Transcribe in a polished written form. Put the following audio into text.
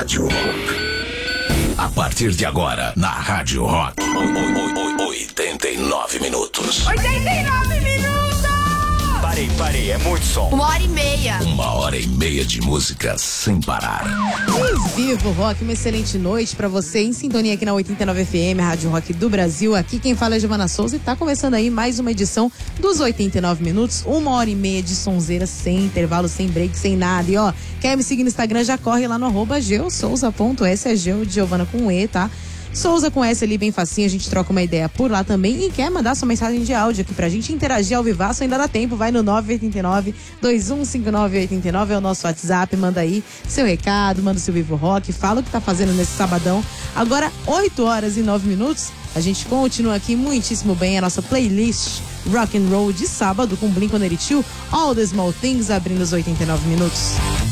Rádio Rock. A partir de agora, na Rádio Rock, 89 minutos. 89 minutos! Parei, é muito som. 1h30. 1h30 de música sem parar. E Vivo Rock, uma excelente noite pra você, em sintonia aqui na 89 FM, Rádio Rock do Brasil. Aqui quem fala é Giovana Souza e tá começando aí mais uma edição dos 89 minutos, 1h30 de sonzeira, sem intervalo, sem break, sem nada. E ó, quer me seguir no Instagram, já corre lá no @geosouza.s, é Geo de Giovana com E, tá? Souza com S ali, bem facinho, a gente troca uma ideia por lá também. E quer mandar sua mensagem de áudio aqui pra gente interagir ao vivaço, ainda dá tempo, vai no 989-2159-89, é o nosso WhatsApp, manda aí seu recado, manda o seu Vivo Rock, fala o que tá fazendo nesse sabadão. Agora, 8h09, a gente continua aqui muitíssimo bem a nossa playlist Rock and Roll de sábado com Blink-182, All the Small Things, abrindo os 89 minutos.